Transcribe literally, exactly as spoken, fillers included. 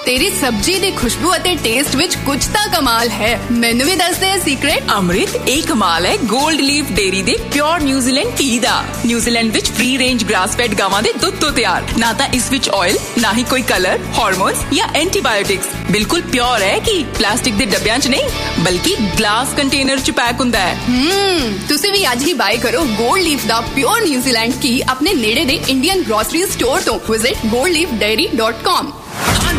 तेरी सब्जी दी खुशबू अते टेस्ट विच कुछ तां कमाल है। मैनू भी दस दे सीक्रेट। अमृत एक कमाल है गोल्ड लीफ डेयरी दे प्योर न्यूजीलैंड घी दा। न्यूजीलैंड विच फ्री रेंज ग्रास फेड गावां दे दुध तो तैयार। ना तां इस विच ऑयल, ना ही कोई कलर, हार्मोन्स या एंटीबायोटिक्स। बिल्कुल प्योर है कि प्लास्टिक दे डब्बियां च नहीं बल्कि ग्लास कंटेनर च पैक हुंदा है। हम्म तुसी भी आज ही बाय करो गोल्ड लीफ दा प्योर न्यूजीलैंड घी अपने नेड़े दे इंडियन ग्रोसरी स्टोर तो। Visit gold leaf dairy dot com.